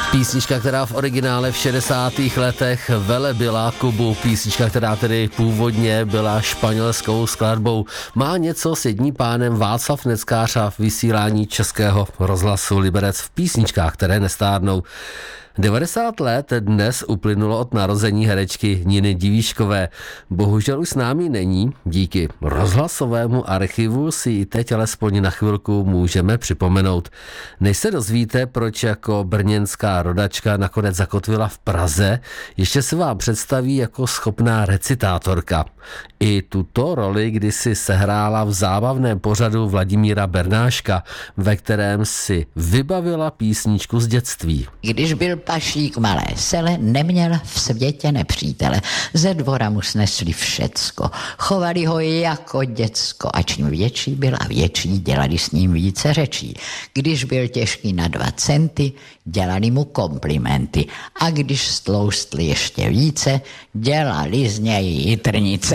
Písnička, která v originále v 60. letech velebila Kubu, písnička, která tedy původně byla španělskou skladbou, má něco s jedním pánem Václav Neckář a vysílání Českého rozhlasu Liberec v písničkách, které nestárnou. 90 let dnes uplynulo od narození herečky Niny Divíškové. Bohužel už s námi není. Díky rozhlasovému archivu si ji teď alespoň na chvilku můžeme připomenout. Než se dozvíte, proč jako brněnská rodačka nakonec zakotvila v Praze, ještě se vám představí jako schopná recitátorka. I tuto roli kdysi sehrála v zábavném pořadu Vladimíra Bernáška, ve kterém si vybavila písničku z dětství. Když byl Pašík malé sele, neměl v světě nepřítele. Ze dvora mu snesli všecko. Chovali ho jako děcko. A čím větší byl a větší, dělali s ním více řečí. Když byl těžký na 2 centy, dělali mu komplimenty. A když stloustl ještě více, dělali z něj jitrnice.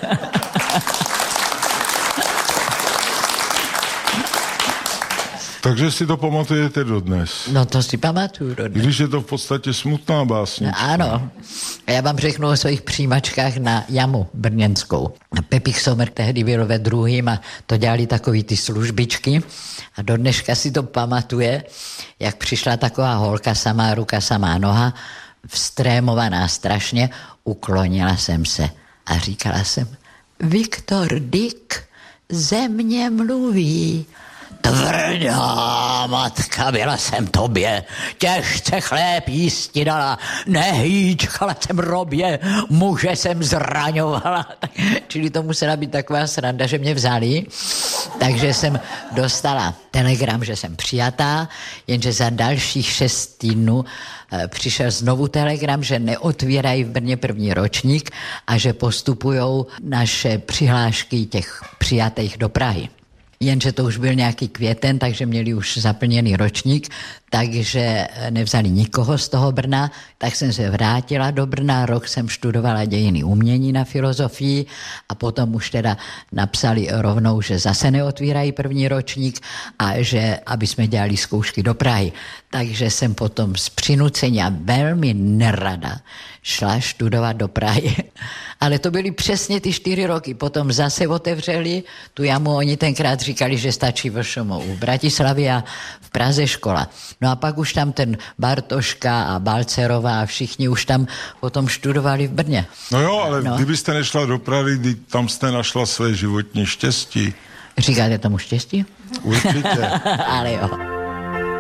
Takže si to pamatujete dodnes. No to si pamatuju dodnes. Když je to v podstatě smutná básnička. Ano. A já vám řeknu o svých přijímačkách na jamu brněnskou. Pepich Sommer tehdy byl ve 2. a to dělali takový ty službičky. A do dneška si to pamatuje, jak přišla taková holka, samá ruka, samá noha, vstrémovaná strašně, uklonila jsem se a říkala jsem: Viktor Dyk ze mě mluví. Tvrdá matka, byla jsem tobě, těžce chléb jísti dala, nehýčkala jsem robě, muže jsem zraňovala. Čili to musela být taková sranda, že mě vzali, takže jsem dostala telegram, že jsem přijatá, jenže za dalších 6 týdnů přišel znovu telegram, že neotvírají v Brně 1. ročník a že postupujou naše přihlášky těch přijatých do Prahy. Jenže to už byl nějaký květen, takže měli už zaplněný ročník, takže nevzali nikoho z toho Brna, tak jsem se vrátila do Brna, rok jsem študovala dějiny umění na filozofii a potom už teda napsali rovnou, že zase neotvírají 1. ročník a že aby jsme dělali zkoušky do Prahy. Takže jsem potom z přinucení a velmi nerada šla študovat do Prahy. Ale to byly přesně ty 4 roky. Potom zase otevřeli tu jamu, oni tenkrát říkali, že stačí v Bratislavě a v Praze škola. No a pak už tam ten Bartoška a Balcerová a všichni už tam potom študovali v Brně. No jo, ale kdybyste nešla do Prahy, tam jste našla své životní štěstí. Říkáte tomu štěstí? Určitě. Ale jo.